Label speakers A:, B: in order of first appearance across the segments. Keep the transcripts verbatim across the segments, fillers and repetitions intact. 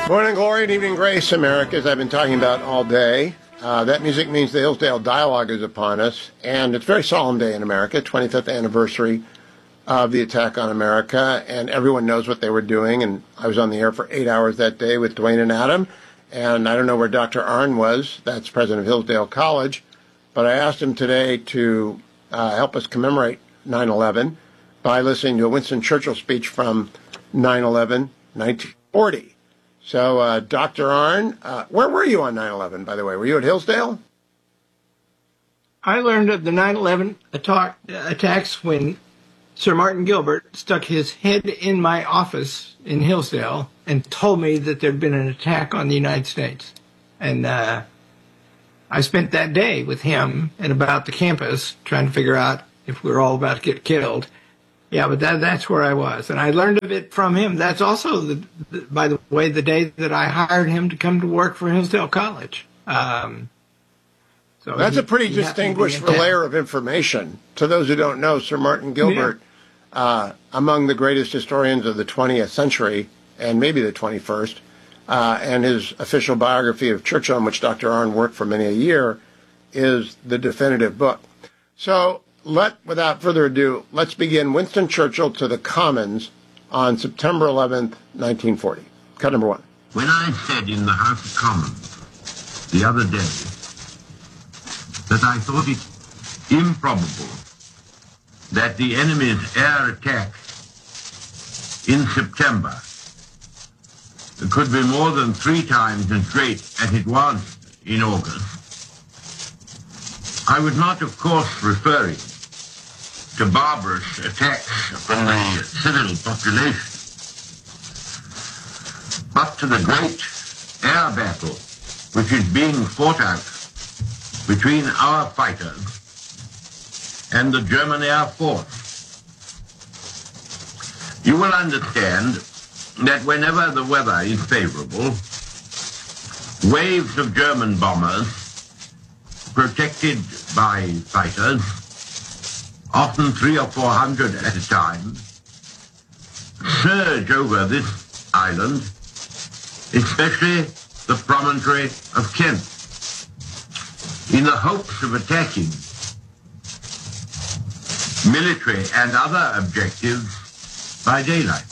A: Morning glory and evening grace, America, as I've been talking about all day. Uh, that music means the Hillsdale Dialogue is upon us, and it's a very solemn day in America, twenty-fifth anniversary of the attack on America, and everyone knows what they were doing, and I was on the air for eight hours that day with Dwayne and Adam, and I don't know where Doctor Arnn was, that's president of Hillsdale College, but I asked him today to uh, help us commemorate nine eleven by listening to a Winston Churchill speech from nine eleven, nineteen forty. So, uh, Doctor Arnn, uh, where were you on nine eleven, by the way? Were you at Hillsdale?
B: I learned of the nine eleven attack, attacks when Sir Martin Gilbert stuck his head in my office in Hillsdale and told me that there'd been an attack on the United States. And uh, I spent that day with him and about the campus trying to figure out if we were all about to get killed. Yeah, but that, that's where I was. And I learned of it from him. That's also, the, the, by the way, the day that I hired him to come to work for Hillsdale College. Um, so
A: That's
B: he,
A: a pretty distinguished layer of information. To those who don't know, Sir Martin Gilbert, yeah. uh, among the greatest historians of the twentieth century, and maybe the twenty-first, uh, and his official biography of Churchill, in which Doctor Arnn worked for many a year, is the definitive book. So, Let, without further ado, let's begin Winston Churchill to the Commons on September eleventh, nineteen forty. Cut number one.
C: When I said in the House of Commons the other day that I thought it improbable that the enemy's air attack in September could be more than three times as great as it was in August, I was not, of course, referring to barbarous attacks on the civil population, but to the great air battle which is being fought out between our fighters and the German Air Force. You will understand that whenever the weather is favorable, waves of German bombers, protected by fighters, often three or four hundred at a time, surge over this island, especially the promontory of Kent, in the hopes of attacking military and other objectives by daylight.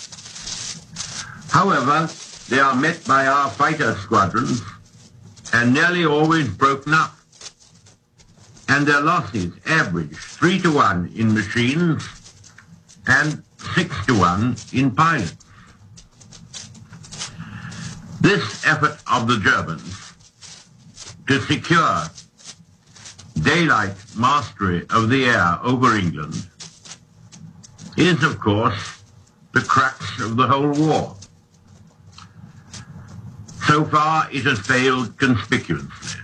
C: However, they are met by our fighter squadrons and nearly always broken up, and their losses average three to one in machines and six to one in pilots. This effort of the Germans to secure daylight mastery of the air over England is, of course, the crux of the whole war. So far, it has failed conspicuously.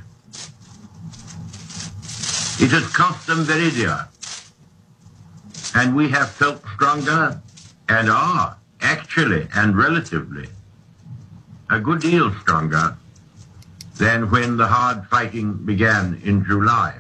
C: It has cost them very dear, and we have felt stronger and are actually and relatively a good deal stronger than when the hard fighting began in July.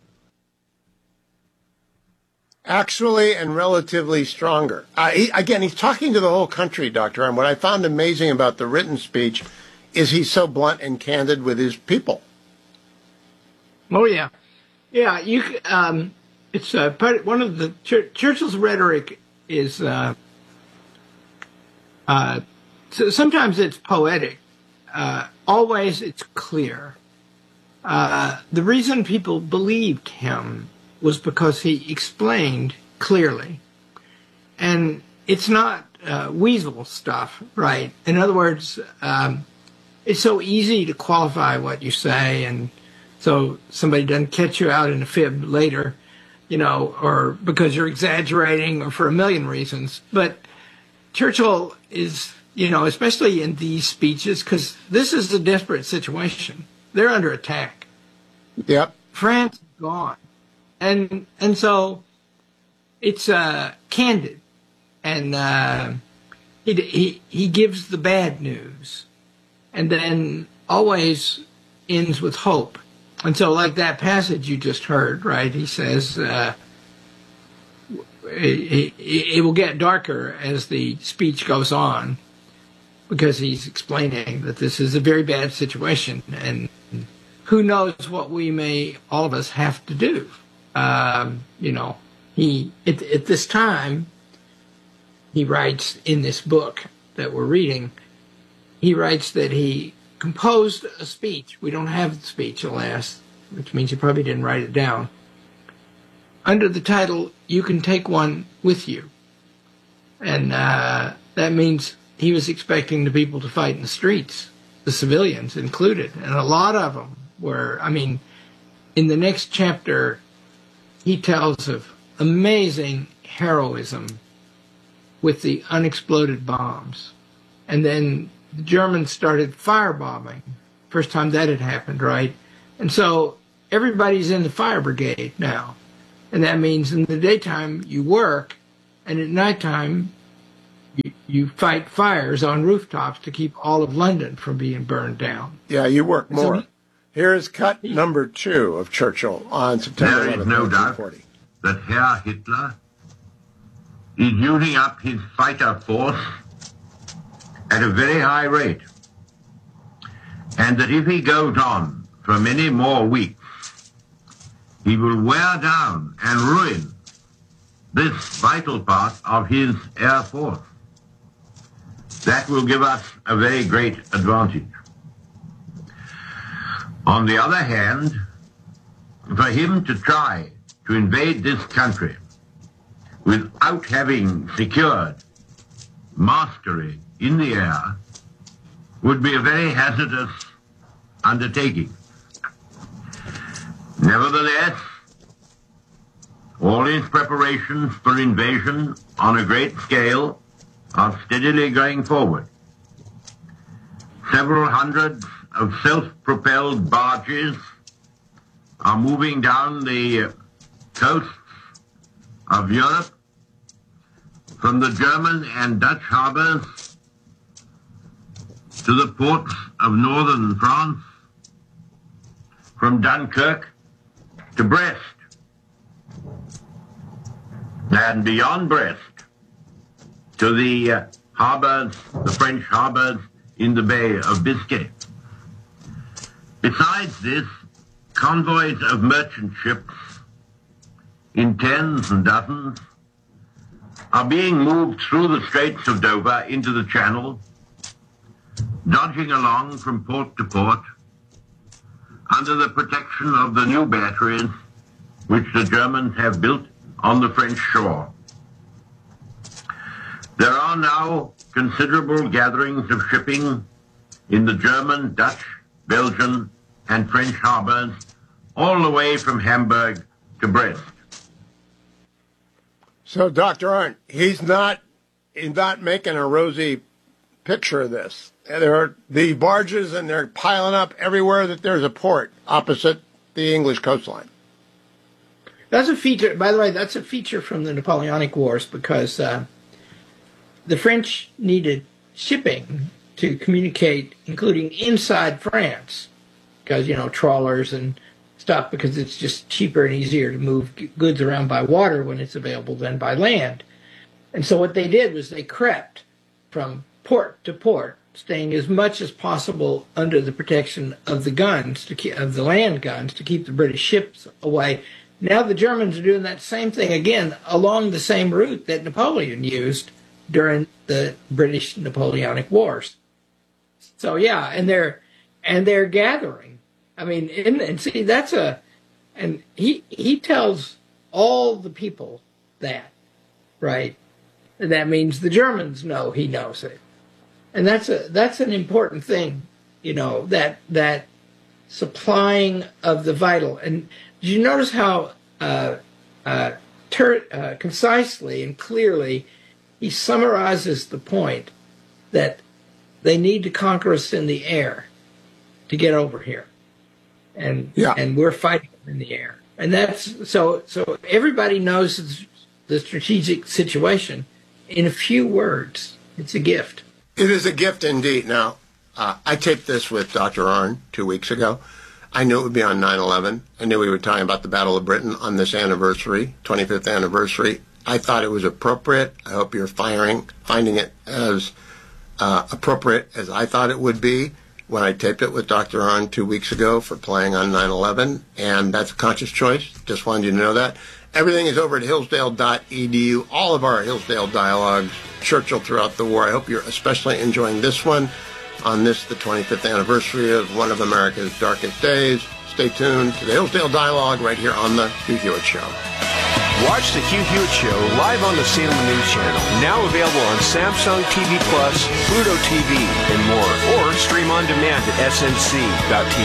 A: Actually and relatively stronger. Uh, he, again, he's talking to the whole country, Doctor Arnn. What I found amazing about the written speech is he's so blunt and candid with his people.
B: Oh, yeah. Yeah, you. Um, it's uh, part, one of the Ch- Churchill's rhetoric is uh, uh, so sometimes it's poetic. Uh, always it's clear. Uh, the reason people believed him was because he explained clearly, and it's not uh, weasel stuff, right? In other words, um, it's so easy to qualify what you say, and so somebody doesn't catch you out in a fib later, you know, or because you're exaggerating or for a million reasons. But Churchill is, you know, especially in these speeches, because this is a desperate situation. They're under attack.
A: Yep.
B: France is gone. And and so it's uh, candid. And uh, he, he, he gives the bad news. And then always ends with hope. And so, like that passage you just heard, right? He says uh, it, it, it will get darker as the speech goes on, because he's explaining that this is a very bad situation, and who knows what we may, all of us, have to do. Um, you know, he at, at this time, he writes in this book that we're reading, he writes that he composed a speech. We don't have the speech, alas, which means he probably didn't write it down, under the title, "You Can Take One With You." And uh, that means he was expecting the people to fight in the streets, the civilians included. And a lot of them were, I mean, in the next chapter, he tells of amazing heroism with the unexploded bombs. And then the Germans started firebombing. First time that had happened, right? And so everybody's in the fire brigade now. And that means in the daytime you work, and at nighttime you, you fight fires on rooftops to keep all of London from being burned down.
A: Yeah, you work more.
B: So,
A: Here's cut number two of Churchill on September
C: There is
A: eleventh,
C: no doubt
A: nineteen forty.
C: that Herr Hitler is using up his fighter force at a very high rate, and that if he goes on for many more weeks, he will wear down and ruin this vital part of his air force. That will give us a very great advantage. On the other hand, for him to try to invade this country without having secured mastery in the air would be a very hazardous undertaking. Nevertheless, all his preparations for invasion on a great scale are steadily going forward. Several hundred of self-propelled barges are moving down the coasts of Europe from the German and Dutch harbors to the ports of northern France, from Dunkirk to Brest, and beyond Brest to the uh, harbors, the French harbors in the Bay of Biscay. Besides this, convoys of merchant ships in tens and dozens are being moved through the Straits of Dover into the Channel, dodging along from port to port under the protection of the new batteries which the Germans have built on the French shore. There are now considerable gatherings of shipping in the German, Dutch, Belgian, and French harbors, all the way from Hamburg to Brest.
A: So, Doctor Arndt, he's not he's not making a rosy picture of this. There are the barges, and they're piling up everywhere that there's a port opposite the English coastline.
B: That's a feature, by the way, that's a feature from the Napoleonic Wars, because uh, the French needed shipping to communicate, including inside France, because, you know, trawlers and stuff, because it's just cheaper and easier to move goods around by water when it's available than by land. And so what they did was they crept from port to port, staying as much as possible under the protection of the guns, to keep, of the land guns, to keep the British ships away. Now the Germans are doing that same thing again along the same route that Napoleon used during the British Napoleonic Wars. So yeah, and they're and they're gathering. I mean, and, and see, that's a, and he he tells all the people that, right? And that means the Germans know he knows it, and that's a that's an important thing, you know, that that supplying of the vital. And did you notice how uh, uh, ter- uh, concisely and clearly he summarizes the point that they need to conquer us in the air to get over here, and
A: yeah.
B: and we're fighting in the air, and that's so so everybody knows the strategic situation in a few words. It's a gift.
A: It is a gift indeed. Now, uh, I taped this with Doctor Arnn two weeks ago. I knew it would be on nine eleven. I knew we were talking about the Battle of Britain on this anniversary, twenty-fifth anniversary. I thought it was appropriate. I hope you're firing, finding it as uh, appropriate as I thought it would be when I taped it with Doctor Arnn two weeks ago for playing on nine eleven, and that's a conscious choice. Just wanted you to know that. Everything is over at hillsdale dot e d u. All of our Hillsdale dialogues, Churchill throughout the war. I hope you're especially enjoying this one on this, the twenty-fifth anniversary of one of America's darkest days. Stay tuned to the Hillsdale Dialogue right here on the Hugh Hewitt Show.
D: Watch the Hugh Hewitt Show live on the Salem News Channel, now available on Samsung T V Plus, Pluto T V, and more, or stream on demand at s n c dot t v.